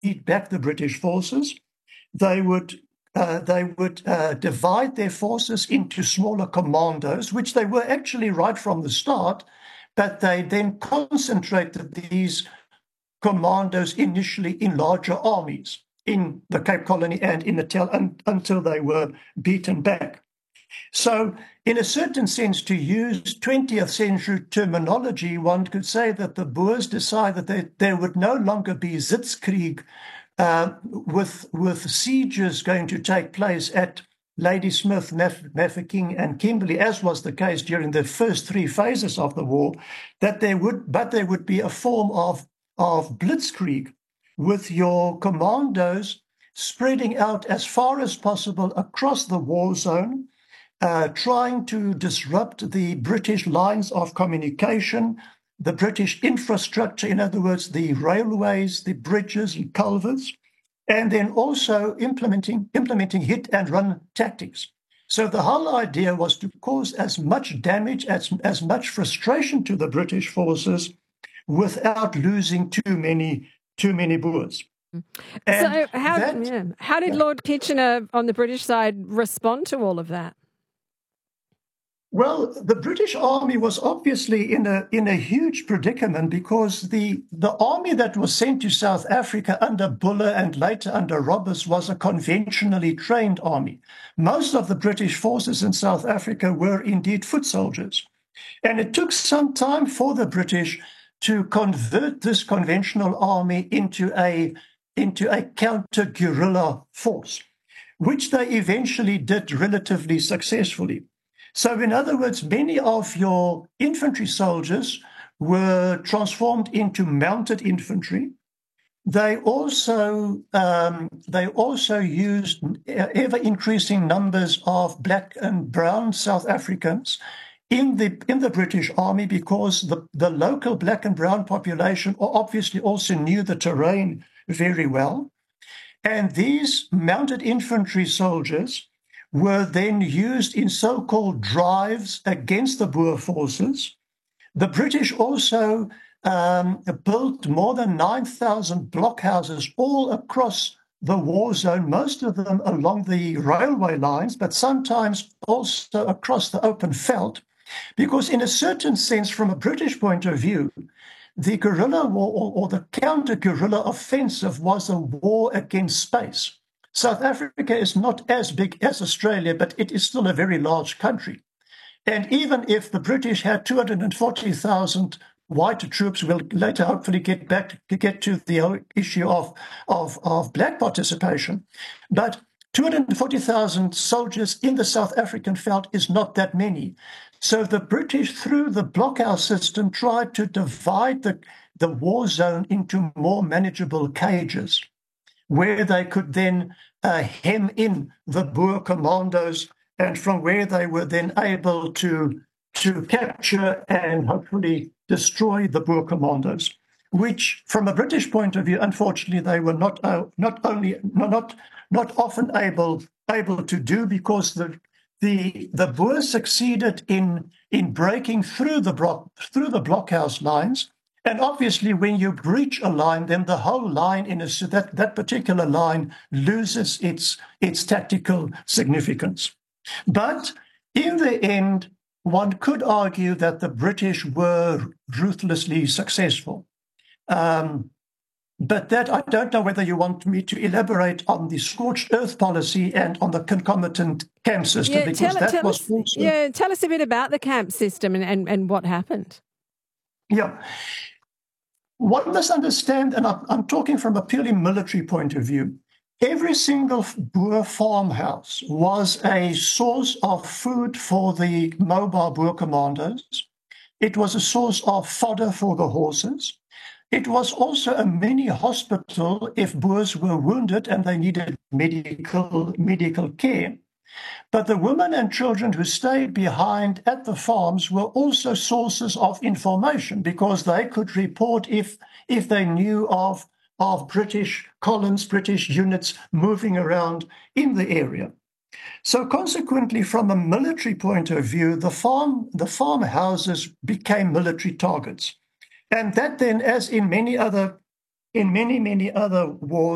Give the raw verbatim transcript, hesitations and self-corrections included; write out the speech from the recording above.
beat back the British forces. They would uh, they would uh, divide their forces into smaller commandos, which they were actually right from the start, but they then concentrated these commandos initially in larger armies in the Cape Colony and in Natal un- until they were beaten back. So, in a certain sense, to use twentieth century terminology, one could say that the Boers decided that there would no longer be Sitzkrieg uh, with, with sieges going to take place at Ladysmith, Mafeking, and Kimberley, as was the case during the first three phases of the war, that there would, but there would be a form of, of blitzkrieg with your commandos spreading out as far as possible across the war zone, Uh, trying to disrupt the British lines of communication, the British infrastructure, in other words, the railways, the bridges and culverts, and then also implementing, implementing hit and run tactics. So the whole idea was to cause as much damage, as, as much frustration to the British forces without losing too many, too many Boers. And so how, that, yeah, how did Lord Kitchener on the British side respond to all of that? Well, the British Army was obviously in a in a huge predicament because the, the army that was sent to South Africa under Buller and later under Roberts was a conventionally trained army. Most of the British forces in South Africa were indeed foot soldiers. And it took some time for the British to convert this conventional army into a, into a counter-guerrilla force, which they eventually did relatively successfully. So, in other words, many of your infantry soldiers were transformed into mounted infantry. They also um, they also used ever-increasing numbers of black and brown South Africans in the in the British Army because the, the local black and brown population obviously also knew the terrain very well. And these mounted infantry soldiers were then used in so-called drives against the Boer forces. The British also um, built more than nine thousand blockhouses all across the war zone, most of them along the railway lines, but sometimes also across the open veldt, because in a certain sense, from a British point of view, the guerrilla war or, or the counter-guerrilla offensive was a war against space. South Africa is not as big as Australia, but it is still a very large country. And even if the British had two hundred forty thousand white troops, we'll later hopefully get back to get to the issue of, of, of black participation. But two hundred forty thousand soldiers in the South African veldt is not that many. So the British, through the blockhouse system, tried to divide the, the war zone into more manageable cages, where they could then uh, hem in the Boer commandos, and from where they were then able to, to capture and hopefully destroy the Boer commandos, which, from a British point of view, unfortunately, they were not uh, not only not not often able able to do because the the the Boers succeeded in in breaking through the block through the blockhouse lines. And obviously, when you breach a line, then the whole line in a, that, that particular line loses its, its tactical significance. But in the end, one could argue that the British were ruthlessly successful. Um, but that I don't know whether you want me to elaborate on the scorched earth policy and on the concomitant camp system, yeah, because tell, that tell was us, also... Yeah, tell us a bit about the camp system and, and, and what happened. Yeah. One must understand, and I'm talking from a purely military point of view, every single Boer farmhouse was a source of food for the mobile Boer commandos. It was a source of fodder for the horses. It was also a mini hospital if Boers were wounded and they needed medical, medical care. But the women and children who stayed behind at the farms were also sources of information because they could report if, if they knew of, of British columns, British units moving around in the area. So consequently, from a military point of view, the farm, the farmhouses became military targets. And that then, as in many other, in many, many other wars,